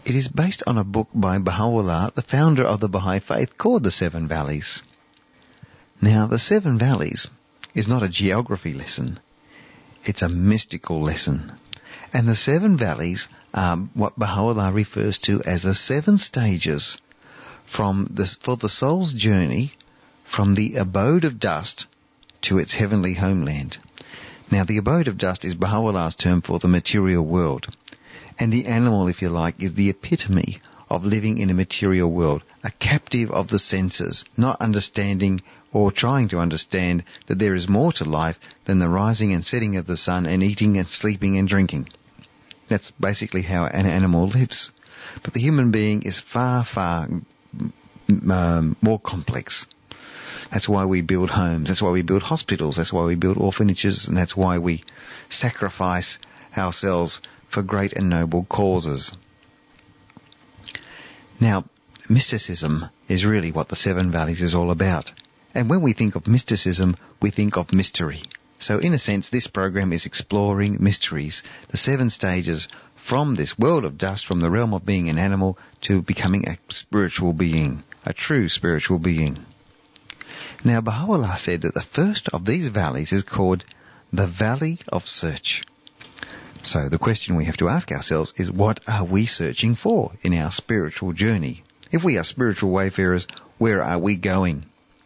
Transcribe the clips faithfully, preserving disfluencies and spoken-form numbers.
It is based on a book by Baha'u'llah, the founder of the Baha'i Faith, called The Seven Valleys. Now, The Seven Valleys is not a geography lesson. It's a mystical lesson. And the Seven Valleys are what Baha'u'llah refers to as the seven stages from the, for the soul's journey from the abode of dust to its heavenly homeland. Now, the abode of dust is Baha'u'llah's term for the material world. And the animal, if you like, is the epitome of living in a material world, a captive of the senses, not understanding or trying to understand that there is more to life than the rising and setting of the sun and eating and sleeping and drinking. That's basically how an animal lives. But the human being is far, far um, more complex. That's why we build homes, that's why we build hospitals, that's why we build orphanages, and that's why we sacrifice ourselves for great and noble causes. Now, mysticism is really what the Seven Valleys is all about. And when we think of mysticism, we think of mystery. So in a sense, this program is exploring mysteries, the seven stages from this world of dust, from the realm of being an animal to becoming a spiritual being, a true spiritual being. Now, Baha'u'llah said that the first of these valleys is called the Valley of Search. So the question we have to ask ourselves is, what are we searching for in our spiritual journey? If we are spiritual wayfarers, where are we going?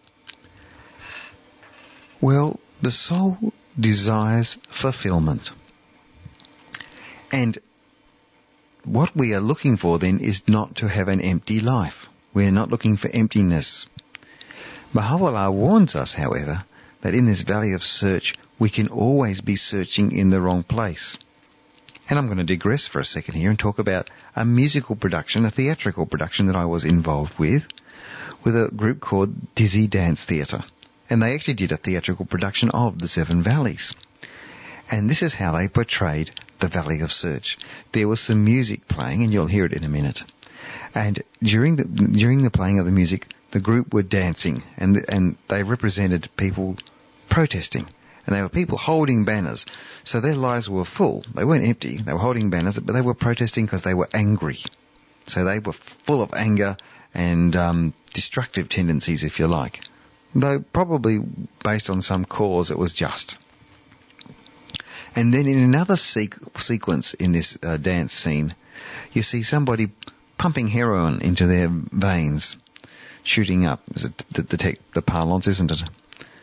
Well, the soul desires fulfillment. And what we are looking for then is not to have an empty life. We are not looking for emptiness. Baha'u'llah warns us, however, that in this valley of search, we can always be searching in the wrong place. And I'm going to digress for a second here and talk about a musical production, a theatrical production that I was involved with, with a group called Dizzy Dance Theatre. And they actually did a theatrical production of The Seven Valleys. And this is how they portrayed the Valley of Search. There was some music playing, and you'll hear it in a minute. And during the during the playing of the music, the group were dancing, and and they represented people protesting. And they were people holding banners. So their lives were full. They weren't empty. They were holding banners, but they were protesting because they were angry. So they were full of anger and um, destructive tendencies, if you like. Though probably based on some cause that was just. And then in another sequ- sequence in this uh, dance scene, you see somebody pumping heroin into their veins, shooting up. Is it the, the, the, the parlance, isn't it?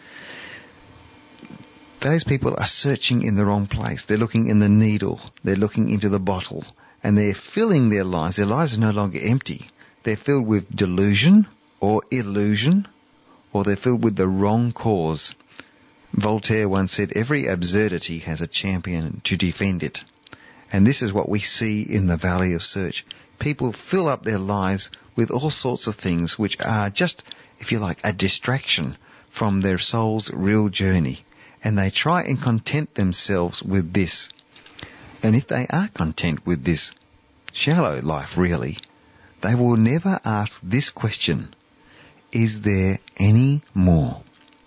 Those people are searching in the wrong place. They're looking in the needle. They're looking into the bottle. And they're filling their lives. Their lives are no longer empty. They're filled with delusion or illusion, or they're filled with the wrong cause. Voltaire once said, every absurdity has a champion to defend it. And this is what we see in the Valley of Search. People fill up their lives with all sorts of things which are just, if you like, a distraction from their soul's real journey. And they try and content themselves with this. And if they are content with this shallow life, really, they will never ask this question: is there any more?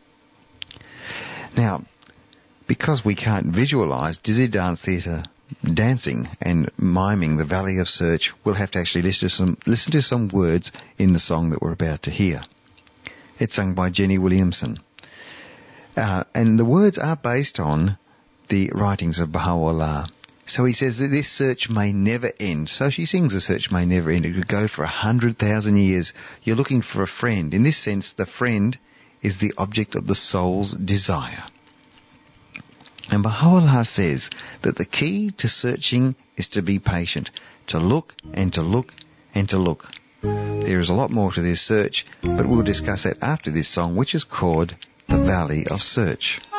Now, because we can't visualize Dizzy Dance Theatre dancing and miming the Valley of Search, we'll have to actually listen to some, listen to some words in the song that we're about to hear. It's sung by Jenny Williamson. Uh, and the words are based on the writings of Baha'u'llah. So he says that this search may never end. So she sings the search may never end. It could go for a hundred thousand years. You're looking for a friend. In this sense, the friend is the object of the soul's desire. And Baha'u'llah says that the key to searching is to be patient, to look and to look and to look. There is a lot more to this search, but we'll discuss that after this song, which is called The Valley of Search.